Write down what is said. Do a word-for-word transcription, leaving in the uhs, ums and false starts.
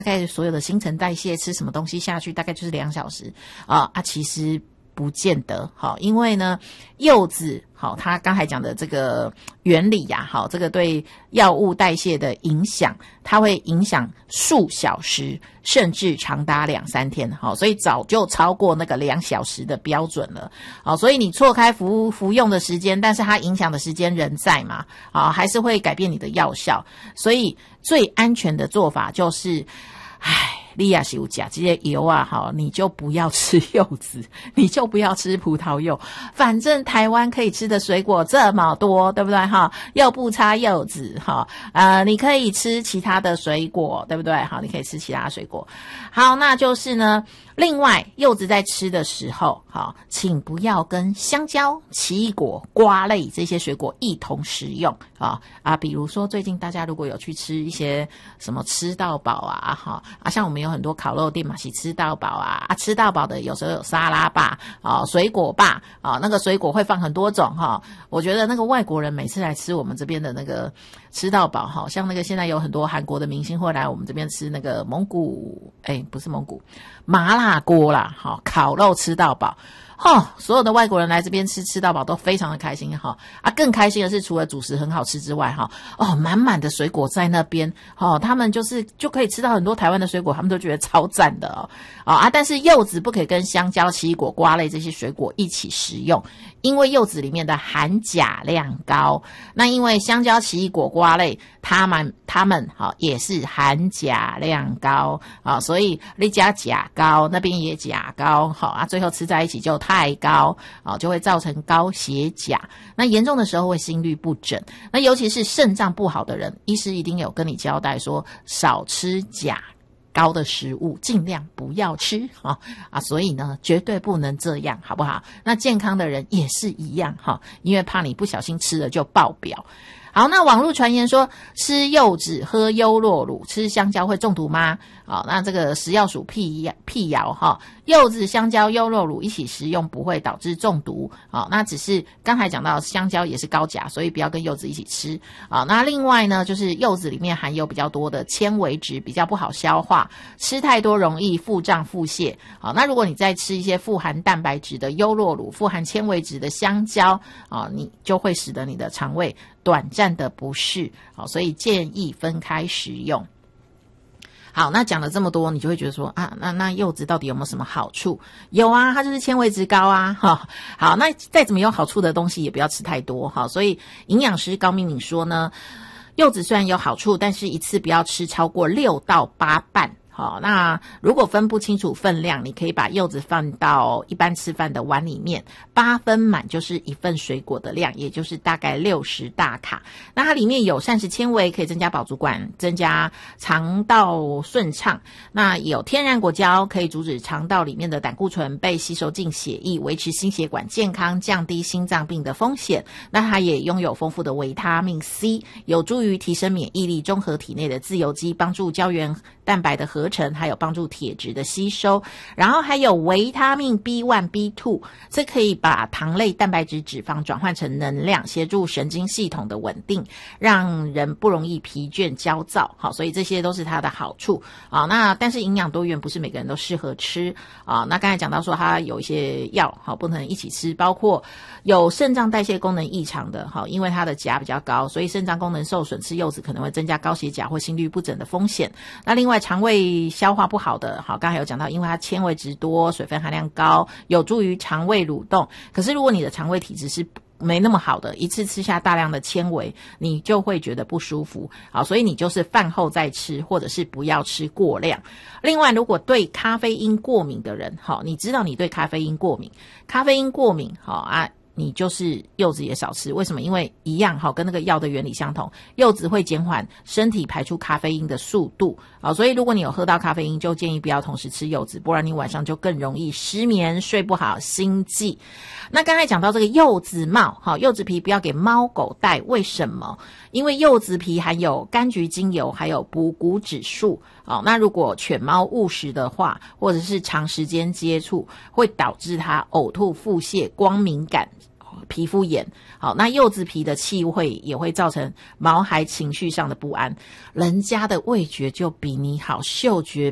大概所有的新陈代谢吃什么东西下去大概就是两小时啊啊，其实不见得好，因为呢柚子好，它刚才讲的这个原理呀、啊，好，这个对药物代谢的影响，它会影响数小时，甚至长达两三天，好，所以早就超过那个两小时的标准了，好，所以你错开服服用的时间，但是它影响的时间仍在嘛，啊，还是会改变你的药效，所以最安全的做法就是，唉。你也是有吃这些油啊，好，你就不要吃柚子，你就不要吃葡萄柚，反正台湾可以吃的水果这么多，对不对哈？又不差柚子哈，呃，你可以吃其他的水果，对不对？好，你可以吃其他的水果。好，那就是呢，另外柚子在吃的时候，好，请不要跟香蕉、奇异果、瓜类这些水果一同食用啊啊，比如说最近大家如果有去吃一些什么吃到饱啊，哈啊，像我们有很多烤肉店嘛，是吃到饱啊，啊，吃到饱的有时候有沙拉吧，啊，水果吧，啊，那个水果会放很多种哈。我觉得那个外国人每次来吃我们这边的那个吃到饱，哈，像那个现在有很多韩国的明星会来我们这边吃那个蒙古，哎，不是蒙古，麻辣锅啦，哈，烤肉吃到饱。哦，所有的外国人来这边吃吃到饱都非常的开心哈啊！更开心的是，除了主食很好吃之外哈，哦，满满的水果在那边哦，他们就是就可以吃到很多台湾的水果，他们都觉得超赞的哦啊！但是柚子不可以跟香蕉、奇异果、瓜类这些水果一起食用，因为柚子里面的含钾量高。那因为香蕉、奇异果、瓜类，它们它们好、哦、也是含钾量高啊、哦，所以你加钾高，那边也钾高，好、哦、啊，最后吃在一起就太高啊、哦，就会造成高血钾。那严重的时候会心律不整。那尤其是肾脏不好的人，医师一定有跟你交代说，少吃钾高的食物，尽量不要吃哈 啊, 啊，所以呢，绝对不能这样，好不好？那健康的人也是一样哈，因为怕你不小心吃了就爆表。好，那网络传言说吃柚子、喝优酪乳、吃香蕉会中毒吗？好，那这个食药署辟辟谣哈，柚子、香蕉、优酪乳一起食用不会导致中毒。好，那只是刚才讲到香蕉也是高钾，所以不要跟柚子一起吃。好，那另外呢，就是柚子里面含有比较多的纤维质，比较不好消化，吃太多容易腹胀腹泻。好，那如果你再吃一些富含蛋白质的优酪乳、富含纤维质的香蕉，啊，你就会使得你的肠胃短暂的不适，好，所以建议分开食用。好，那讲了这么多，你就会觉得说啊，那那柚子到底有没有什么好处？有啊，它就是纤维质高啊，哈。好，那再怎么有好处的东西也不要吃太多，哈。所以营养师高敏敏说呢，柚子虽然有好处，但是一次不要吃超过六到八瓣。好，那如果分不清楚分量，你可以把柚子放到一般吃饭的碗里面，八分满就是一份水果的量，也就是大概六十大卡。那它里面有膳食纤维，可以增加饱足感，增加肠道顺畅。那有天然果胶，可以阻止肠道里面的胆固醇被吸收进血液，维持心血管健康，降低心脏病的风险。那它也拥有丰富的维他命 C， 有助于提升免疫力，中和体内的自由基，帮助胶原蛋白的合成，还有帮助铁质的吸收，然后还有维他命 B 一 B 二， 这可以把糖类蛋白质脂肪转换成能量，协助神经系统的稳定，让人不容易疲倦焦躁。好，所以这些都是它的好处啊。那但是营养多元不是每个人都适合吃啊。那刚才讲到说它有一些药好不能一起吃，包括有肾脏代谢功能异常的，好，因为它的钾比较高，所以肾脏功能受损，吃柚子可能会增加高血钾或心律不整的风险。那另外肠胃消化不好的，好，刚才有讲到，因为它纤维质多，水分含量高，有助于肠胃蠕动。可是如果你的肠胃体质是没那么好的，一次吃下大量的纤维，你就会觉得不舒服。好，所以你就是饭后再吃，或者是不要吃过量。另外，如果对咖啡因过敏的人，好，你知道你对咖啡因过敏，咖啡因过敏，好啊。你就是柚子也少吃，为什么？因为一样好，跟那个药的原理相同，柚子会减缓身体排出咖啡因的速度，好，所以如果你有喝到咖啡因，就建议不要同时吃柚子，不然你晚上就更容易失眠、睡不好、心悸。那刚才讲到这个柚子帽，好，柚子皮不要给猫狗带，为什么？因为柚子皮含有柑橘精油，还有补骨指数，好，那如果犬猫误食的话，或者是长时间接触，会导致它呕吐、腹泻、光敏感。 皮肤炎。好，那柚子皮的气味也会造成毛孩情绪上的不安，人家的味觉就比你好，嗅觉